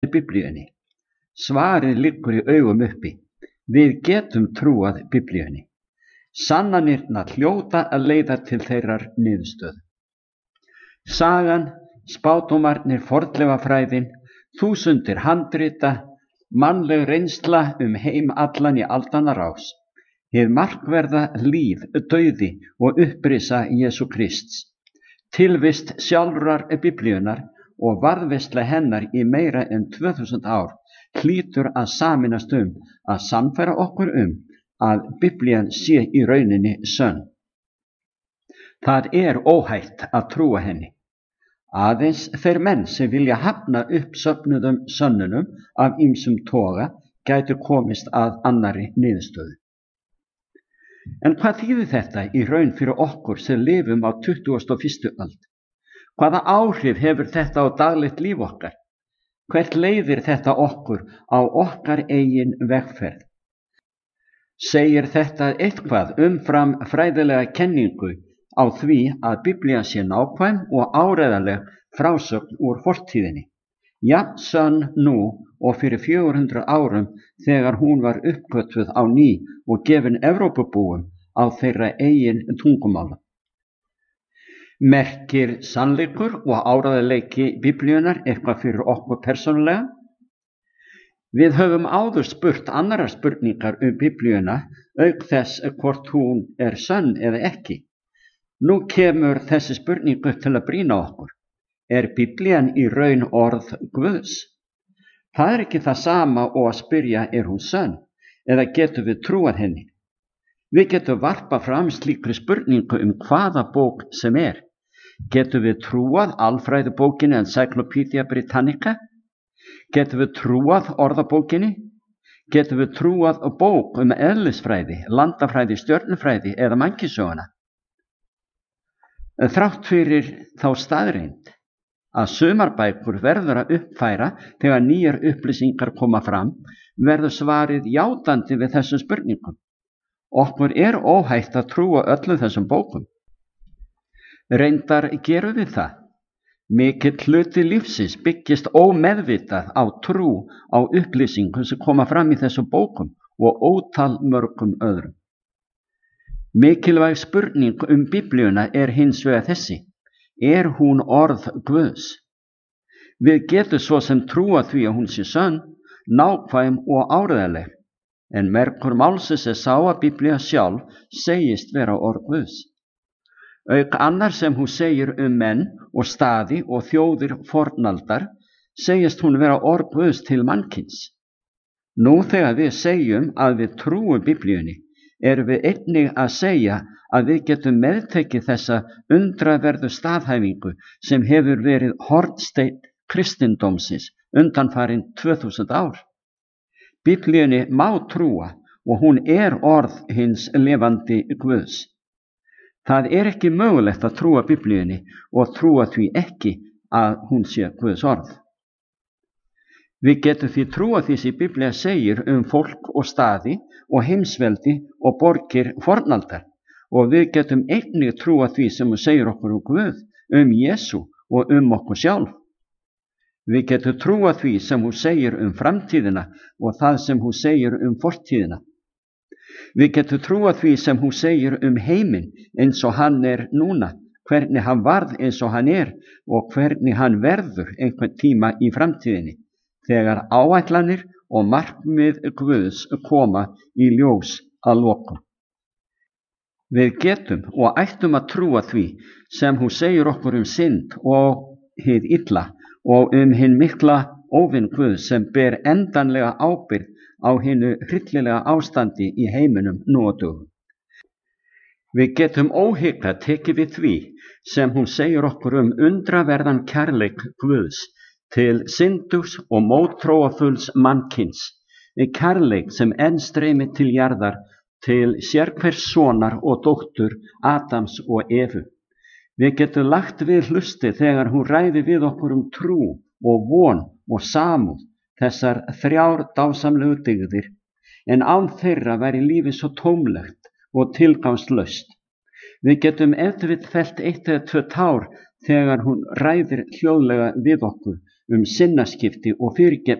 Biblíunni? Svarið liggur í augum uppi. Við getum trúað Biblíunni. Sannanirnar hljóta að leiða til þeirrar niðurstöðu. Sagan, spádómarnir, fornleifafræðin, þúsundir handrita, mannleg reynsla heim allan í aldanna rás, hið markverða líf, dauði og upprisa Jesú Krists, tilvist sjálfrar Biblíunnar og varðveisla hennar í meira en 2000 ár hlýtur að sameinast að sannfæra okkur að Biblían sé í rauninni sönn. Það óhætt að trúa henni. Aðeins þeir menn sem vilja hafna uppsöfnuðum sönnunum af ýmsum toga gætu komist að annarri niðurstöðu. En hvað þýðir þetta í raun fyrir okkur sem lifum á 21. öld? Hvaða áhrif hefur þetta á daglegt líf okkar? Hvert leiðir þetta okkur á okkar eigin vegferð? Segir þetta eitthvað umfram fræðilega kenningu á því að Biblían sé nákvæm og áreiðanleg frásögn úr fortíðinni, jafn sönn nú og fyrir 400 árum þegar hún var uppgötvuð á ný og gefin Evrópubúum á þeirra eigin tungumála. Merkir sannleikur og áreiðanleiki Biblíunnar eitthvað fyrir okkur persónulega? Við höfum áður spurt annarra spurningar Biblíuna auk þess hvort hún sönn eða ekki. Nú kemur þessi spurning upp til að brýna okkur. Biblían í raun orð Guðs? Það ekki það sama og að spyrja hún sönn, eða getum við trúað henni? Við getum varpað fram slíkri spurningu hvaða bók sem Getum við trúað alfræðibókinni Encyclopedia Britannica? Getum við trúað orðabókinni? Getum við trúað bók eðlisfræði, landafræði, stjörnufræði eða mannkynssöguna? Þrátt fyrir þá staðreynd að sumar bækur verður að uppfæra þegar nýjar upplýsingar koma fram, verður svarið játandi við þessum spurningum. Okkur óhætt að trúa öllum þessum bókum. Reyndar gerum við það. Mikill hluti lífsins byggist ómeðvitað á trú á upplýsingum sem koma fram í þessum bókum og ótal mörgum öðrum. Mikilvæg spurning Biblíuna hins vegar þessi: hún orð Guðs? Við getum svo sem trúa því að hún sé sönn, nákvæm og áreiðanleg, en merkur málsins sá að Biblía sjálf segist vera orð Guðs. Auk annar sem hún segir menn og staði og þjóðir fornaldar, segist hún vera orð Guðs til mannkyns. Nú þegar við segjum að við trúum Biblíunni, við einnig að segja að við getum meðtekið þessa undraverðu staðhæfingu sem hefur verið hornsteinn kristindómsins undanfarin 2000 ár. Biblíunni má trúa og hún orð hins lifandi Guðs. Það ekki mögulegt að trúa Biblíunni og trúa því ekki að hún sé Guðs orð. Við getum því trúa því sem Biblía segir fólk og staði og heimsveldi og borgir fornaldar, og við getum einnig trúa því sem hún segir okkur Guð, Jesú og okkur sjálf. Við getum trúa því sem hún segir framtíðina og það sem hún segir fortíðina. Við getum trúa því sem hún segir heiminn eins og hann núna, hvernig hann varð eins og hann og hvernig hann verður einhvern tíma í framtíðinni, þegar áætlanir og markmið Guðs koma í ljós að lokum. Við getum og ættum að trúa því sem hún segir okkur synd og hið illa og hinn mikla óvin Guðs sem ber endanlega ábyrgð á hinu hryllilega ástandi í heiminum nú á dögum. Við getum óhikað tekið við því sem hún segir okkur undraverðan kærleik Guðs til syndugs og mótþróafulls mannkyns, kærleik sem enn streymir til jarðar til sérhvers sonar og dóttur Adams og Evu. Við getum lagt við hlusti þegar hún ræði við okkur trú og von og samúð, þessar þrjár dásamlegu dygðir, en án þeirra væri lífið svo tómlegt og tilgangslaust. Við getum ef til vill fellt 1 eða 2 tár þegar hún ræðir hljóðlega við okkur sinnaskipti og fyrirgefningu